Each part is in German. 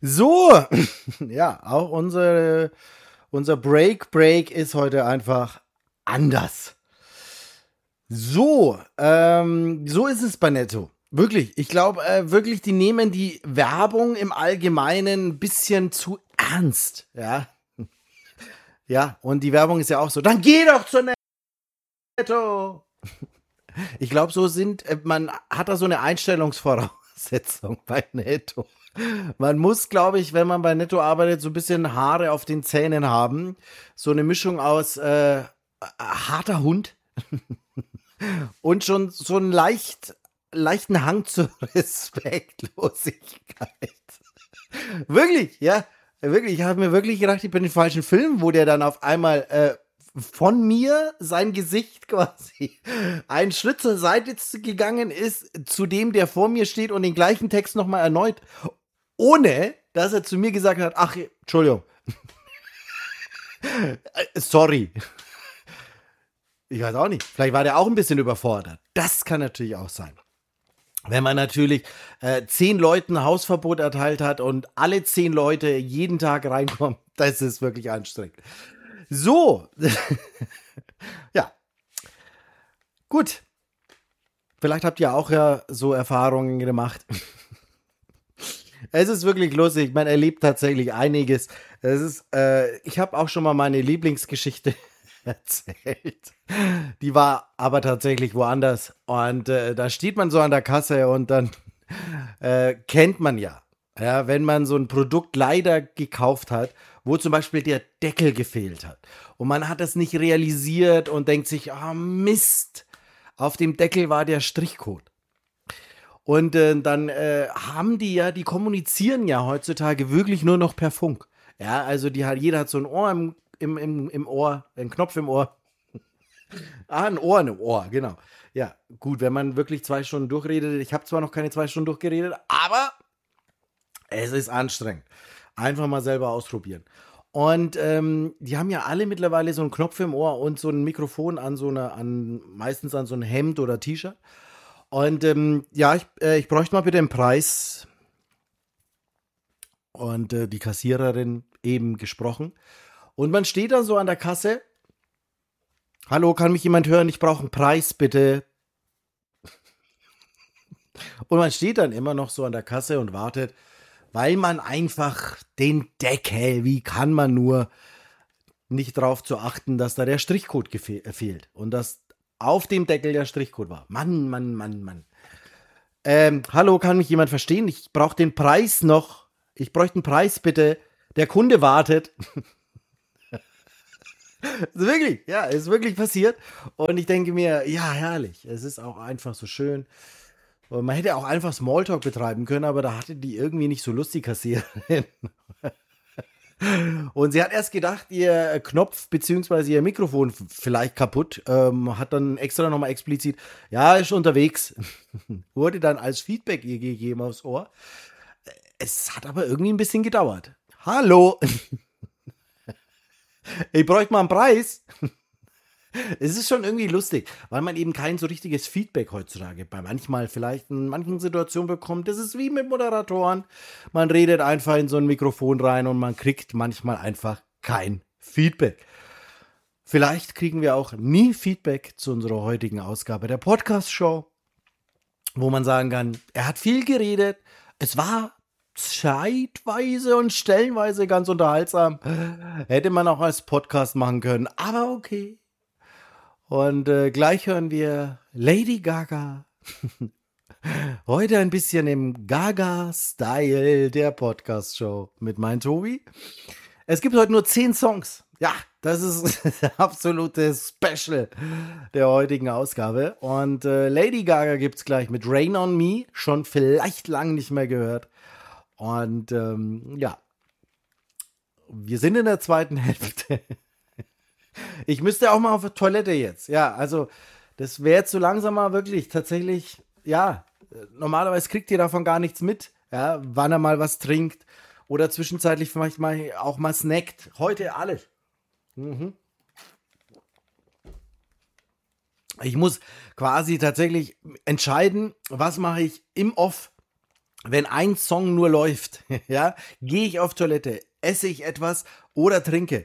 So, ja, auch unser Break ist heute einfach anders. So ist es bei Netto. Wirklich, ich glaube wirklich, die nehmen die Werbung im Allgemeinen ein bisschen zu ernst. Ja, ja, und die Werbung ist ja auch so, dann geh doch zu Netto. Ich glaube, man hat da so eine Einstellungsvoraussetzung bei Netto. Man muss, glaube ich, wenn man bei Netto arbeitet, so ein bisschen Haare auf den Zähnen haben. So eine Mischung aus harter Hund und schon so einen leichten Hang zur Respektlosigkeit. Wirklich, ja. Wirklich, ich habe mir wirklich gedacht, ich bin im falschen Film, wo der dann auf einmal von mir sein Gesicht quasi einen Schritt zur Seite gegangen ist, zu dem, der vor mir steht und den gleichen Text nochmal erneut, ohne dass er zu mir gesagt hat, ach, Entschuldigung, sorry. Ich weiß auch nicht. Vielleicht war der auch ein bisschen überfordert. Das kann natürlich auch sein. Wenn man natürlich 10 Leuten Hausverbot erteilt hat und alle 10 Leute jeden Tag reinkommen, das ist wirklich anstrengend. So, ja, gut. Vielleicht habt ihr auch ja so Erfahrungen gemacht. Es ist wirklich lustig. Man erlebt tatsächlich einiges. Ich habe auch schon mal meine Lieblingsgeschichte erzählt. Die war aber tatsächlich woanders. Und da steht man so an der Kasse und dann kennt man ja. Ja, wenn man so ein Produkt leider gekauft hat, wo zum Beispiel der Deckel gefehlt hat. Und man hat das nicht realisiert und denkt sich, ah Mist, auf dem Deckel war der Strichcode. Und dann haben die kommunizieren ja heutzutage wirklich nur noch per Funk. Ja, also jeder hat so ein Ohr im Ohr, einen Knopf im Ohr. Ein Ohr im Ohr, genau. Ja, gut, wenn man wirklich 2 Stunden durchredet. Ich habe zwar noch keine 2 Stunden durchgeredet, aber es ist anstrengend. Einfach mal selber ausprobieren. Und die haben ja alle mittlerweile so einen Knopf im Ohr und so ein Mikrofon meistens an so ein Hemd oder T-Shirt. Und ja, ich bräuchte mal bitte einen Preis. Und die Kassiererin eben gesprochen. Und man steht dann so an der Kasse. Hallo, kann mich jemand hören? Ich brauche einen Preis, bitte. Und man steht dann immer noch so an der Kasse und wartet, weil man einfach den Deckel, wie kann man nur, nicht darauf zu achten, dass da der Strichcode fehlt. Und dass auf dem Deckel der Strichcode war. Mann, Mann, Mann, Mann. Hallo, kann mich jemand verstehen? Ich brauche den Preis noch. Ich bräuchte einen Preis, bitte. Der Kunde wartet. Wirklich, ja, ist wirklich passiert. Und ich denke mir, ja, herrlich. Es ist auch einfach so schön. Und man hätte auch einfach Smalltalk betreiben können, aber da hatte die irgendwie nicht so Lust, die Kassiererin. Und sie hat erst gedacht, ihr Knopf bzw. ihr Mikrofon vielleicht kaputt, hat dann extra nochmal explizit, ja, ist unterwegs. Wurde dann als Feedback ihr gegeben aufs Ohr. Es hat aber irgendwie ein bisschen gedauert. Hallo, ich bräuchte mal einen Preis. Es ist schon irgendwie lustig, weil man eben kein so richtiges Feedback heutzutage bei vielleicht in manchen Situationen bekommt. Das ist wie mit Moderatoren. Man redet einfach in so ein Mikrofon rein und man kriegt manchmal einfach kein Feedback. Vielleicht kriegen wir auch nie Feedback zu unserer heutigen Ausgabe der Podcast-Show, wo man sagen kann, er hat viel geredet. Es war zeitweise und stellenweise ganz unterhaltsam. Hätte man auch als Podcast machen können, aber okay. Und gleich hören wir Lady Gaga. Heute ein bisschen im Gaga-Style der Podcast-Show mit meinem Tobi. Es gibt heute nur 10 Songs. Ja, das ist das absolute Special der heutigen Ausgabe. Und Lady Gaga gibt es gleich mit Rain on Me. Schon vielleicht lang nicht mehr gehört. Und ja, wir sind in der zweiten Hälfte. Ich müsste auch mal auf die Toilette jetzt. Ja, also das wäre jetzt so langsam mal wirklich tatsächlich, ja, normalerweise kriegt ihr davon gar nichts mit, ja, wann er mal was trinkt oder zwischenzeitlich vielleicht mal auch mal snackt. Heute alles. Ich muss quasi tatsächlich entscheiden, was mache ich im Off wenn ein Song nur läuft, ja, gehe ich auf Toilette, esse ich etwas oder trinke.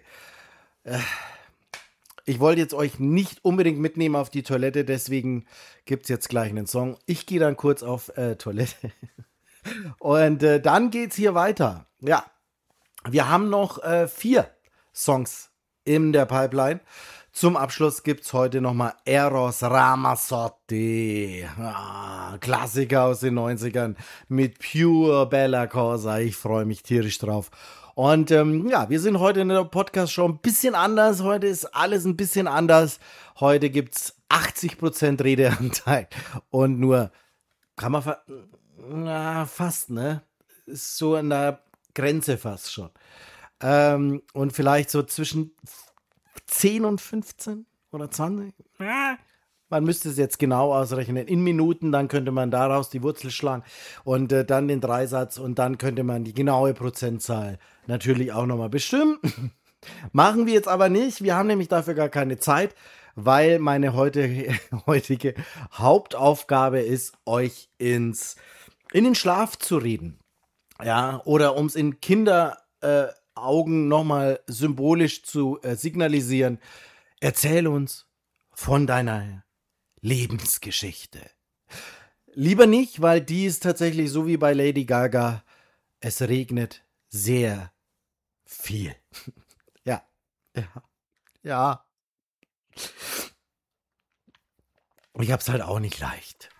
Ich wollte jetzt euch nicht unbedingt mitnehmen auf die Toilette, deswegen gibt es jetzt gleich einen Song. Ich gehe dann kurz auf Toilette und dann geht's hier weiter. Ja, wir haben noch 4 Songs in der Pipeline. Zum Abschluss gibt's heute nochmal Eros Ramazzotti. Klassiker aus den 90ern mit Pure Bella Corsa. Ich freue mich tierisch drauf. Und ja, wir sind heute in der Podcast-Show ein bisschen anders. Heute ist alles ein bisschen anders. Heute gibt's 80% Redeanteil und nur, kann man fast, ne? Ist so an der Grenze fast schon. Und vielleicht so zwischen 10 und 15 oder 20. Man müsste es jetzt genau ausrechnen. In Minuten, dann könnte man daraus die Wurzel schlagen und dann den Dreisatz und dann könnte man die genaue Prozentzahl natürlich auch nochmal bestimmen. Machen wir jetzt aber nicht. Wir haben nämlich dafür gar keine Zeit, weil meine heutige Hauptaufgabe ist, euch in den Schlaf zu reden. Ja, oder um es in Augen nochmal symbolisch zu signalisieren. Erzähl uns von deiner Lebensgeschichte. Lieber nicht, weil die ist tatsächlich so wie bei Lady Gaga. Es regnet sehr viel. Ja, ja, ja. Ich hab's halt auch nicht leicht.